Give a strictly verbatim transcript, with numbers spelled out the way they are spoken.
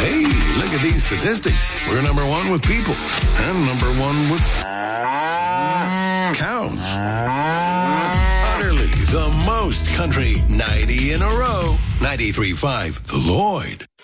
Hey, look at these statistics. We're number one with people and number one with cows. Utterly the most country ninety in a row. ninety-three point five The Lloyd.